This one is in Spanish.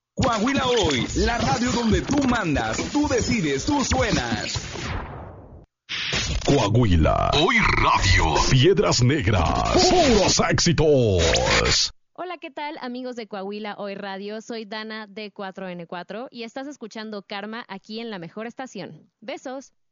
Coahuila Hoy, la radio donde tú mandas, tú decides, tú suenas. Coahuila Hoy Radio. Piedras Negras. Puros éxitos. Hola, ¿qué tal, amigos de Coahuila Hoy Radio? Soy Dana de 4N4 y estás escuchando Karma aquí en la mejor estación. Besos.